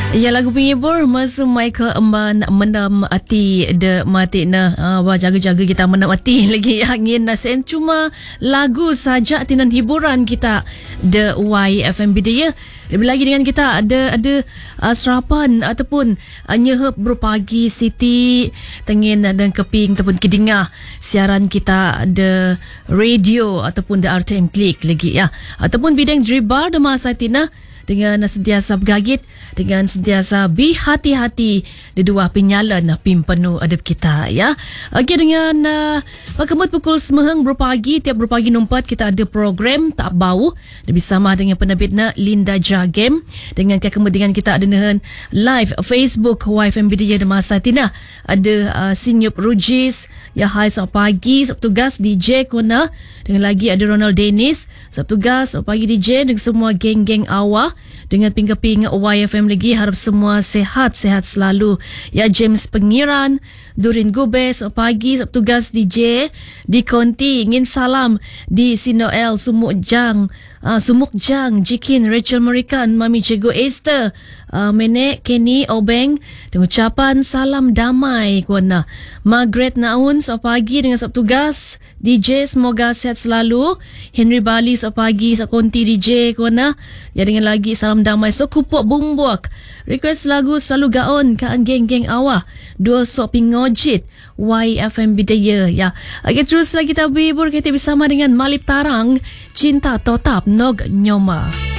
Ya, lagu penghibur masa Michael Emban menam ati de mati na jaga-jaga kita menam ati lagi angin na sen cuma lagu saja tinan hiburan kita de YFM dia. Lebih lagi dengan kita ada serapan ataupun nyehep berpagi Siti tengin dan keping ataupun kedingah siaran kita de radio ataupun de RTM Klik lagi ya, ataupun bidang dribar de masa tina dengan sentiasa bergagit, dengan sentiasa berhati-hati di dua penyalan pimpenu adab kita ya. Okey, dengan pakemut pukul semeheng berpagi, tiap berpagi numpat kita ada program tak bau bersama dengan penerbitna Linda Jagem, dengan kemudian kita ada dengan live Facebook YFM Media di masa tina ada Sinyup Rujis ya, hai sok pagi sok tugas DJ Kona, dengan lagi ada Ronald Dennis sok tugas sok pagi DJ, dengan semua geng-geng awak dengan ping-ping YFM lagi, harap semua sehat-sehat selalu ya. James Pengiran, Durin Gubes pagi tugas DJ di Konti, ingin salam di Sinoel Sumukjang, Jikin, Rachel Merikan, Mami Cikgu Esther, Menek Kenny Obeng dengan ucapan salam damai kuana. Margaret Naun pagi dengan tugas DJ, semoga sehat selalu. Henry Bali pagi Konti DJ kuana ya, dengan lagi salam damai. So kupuk bumbuak request lagu selalu gaon kaan geng-geng awah dua sok pingojit YFM Bidaya ya. Okay, terus lagi kita berhibur kita bersama dengan Malip Tarang, Cinta Totap Nog Nyoma.